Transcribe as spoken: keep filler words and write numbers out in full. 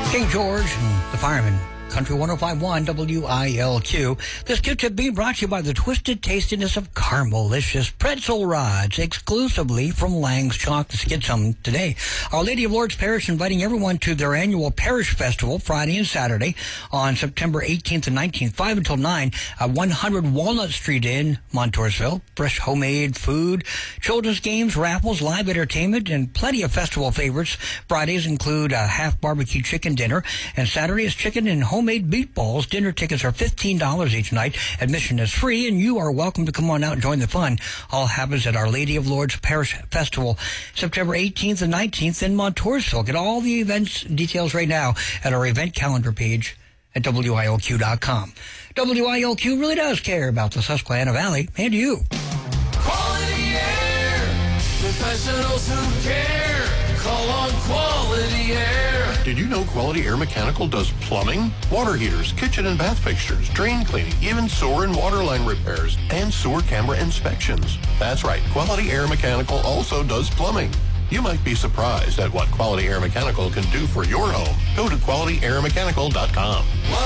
King George and the Firemen. Country one oh five point one W I L Q. This Q-tip being brought to you by the twisted tastiness of Caramelicious pretzel rods, exclusively from Lang's Chocolates. Get some today. Our Lady of Lourdes Parish inviting everyone to their annual Parish Festival Friday and Saturday on September eighteenth and nineteenth, five until nine, at one hundred Walnut Street in Montoursville. Fresh homemade food, children's games, raffles, live entertainment, and plenty of festival favorites. Fridays include a half barbecue chicken dinner, and Saturday is chicken and homemade meatballs. Dinner tickets are fifteen dollars each night. Admission is free, and you are welcome to come on out and join the fun. All happens at Our Lady of Lourdes Parish Festival, September eighteenth and nineteenth in Montoursville. Get all the events details right now at our event calendar page at W I L Q dot com. W I L Q really does care about the Susquehanna Valley and you. Quality Air, professionals who care. Call on Quality Air. Did you know Quality Air Mechanical does plumbing, water heaters, kitchen and bath fixtures, drain cleaning, even sewer and water line repairs, and sewer camera inspections? That's right, Quality Air Mechanical also does plumbing. You might be surprised at what Quality Air Mechanical can do for your home. Go to quality air mechanical dot com.